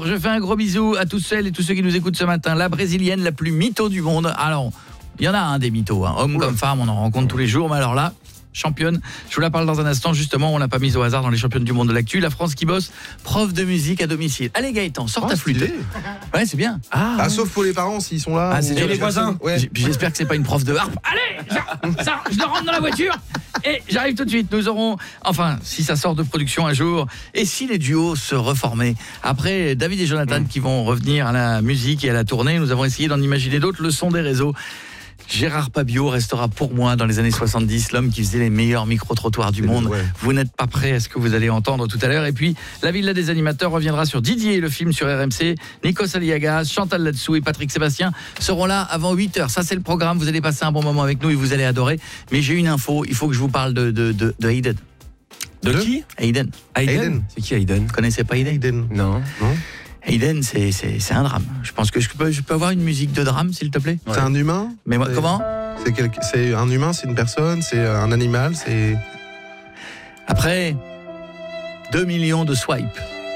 je fais un gros bisou à tous celles et tous ceux qui nous écoutent ce matin. La brésilienne la plus mytho du monde. Alors, il y en a un des mythos, hein. Hommes comme femmes, on en rencontre tous les jours. Mais alors là, championne, je vous la parle dans un instant. Justement, on l'a pas mise au hasard dans les championnes du monde de l'actu. La France qui bosse, prof de musique à domicile. Allez Gaëtan, sors ta flûte. Ouais, c'est bien. Sauf pour les parents s'ils sont là. C'est les voisins. Ouais. J'espère que c'est pas une prof de harpe. Allez, je rentre dans la voiture et j'arrive tout de suite. Nous aurons, enfin, si ça sort de production un jour, et si les duos se reformaient. Après David et Jonathan qui vont revenir à la musique et à la tournée, nous avons essayé d'en imaginer d'autres. Le son des réseaux. Gérard Pabio restera pour moi dans les années 70 l'homme qui faisait les meilleurs micro-trottoirs du monde. Ouais. Vous n'êtes pas prêts à ce que vous allez entendre tout à l'heure. Et puis, la Villa des animateurs reviendra sur Didier, le film sur RMC. Nikos Aliagas, Chantal Latsou et Patrick Sébastien seront là avant 8h. Ça, c'est le programme. Vous allez passer un bon moment avec nous et vous allez adorer. Mais j'ai une info. Il faut que je vous parle de Hayden. De qui? Hayden. C'est qui Hayden? Vous connaissez pas Hayden? Non. Hayden, c'est un drame. Je pense que je peux avoir une musique de drame, s'il te plaît. C'est un humain? Mais moi, comment? C'est un humain, c'est une personne, c'est un animal, c'est... Après 2 millions de swipes,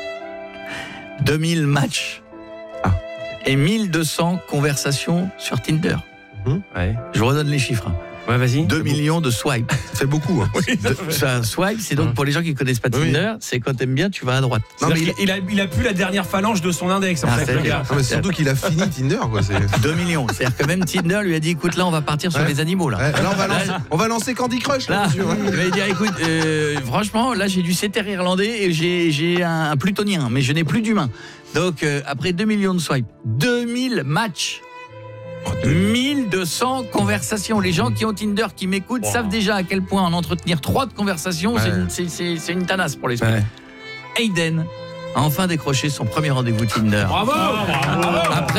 2000 matchs et 1200 conversations sur Tinder. Ouais. Je vous redonne les chiffres. Ouais, vas-y. 2 millions de swipes. C'est beaucoup. Hein. Un swipe, c'est donc pour les gens qui ne connaissent pas Tinder, c'est quand t'aimes bien, tu vas à droite. Non, mais il a plus la dernière phalange de son index. En fait, le gars. Non, mais surtout qu'il a fini Tinder. Quoi, 2 millions. C'est-à-dire que même Tinder lui a dit, écoute, là, on va partir sur les animaux. Là, on va lancer Candy Crush. Là, il va dire, écoute, franchement, là, j'ai du setter irlandais et j'ai un plutonien, mais je n'ai plus d'humain. Donc, après 2 millions de swipes, 2000 matchs. 1200 conversations. Les gens qui ont Tinder, qui m'écoutent, savent déjà à quel point en entretenir 3 de conversations, c'est une tanasse pour l'esprit. Hayden a enfin décroché son premier rendez-vous Tinder. Bravo. Après